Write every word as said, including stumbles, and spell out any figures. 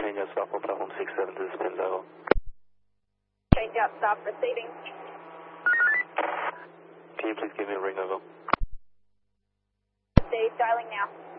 change out stop Hotel one six seven to the spin level. Change out stop receiving. Can you please give me a ring level? Dave, dialing now.